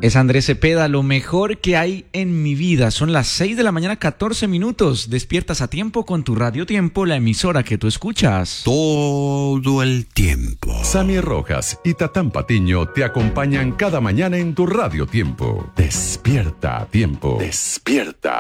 Es Andrés Cepeda, lo mejor que hay en mi vida. Son las 6 de la mañana, 14 minutos. Despiertas a tiempo con tu Radio Tiempo, la emisora que tú escuchas todo el tiempo. Sammy Rojas y Tatán Patiño te acompañan cada mañana en tu Radio Tiempo. Despierta a tiempo. Despierta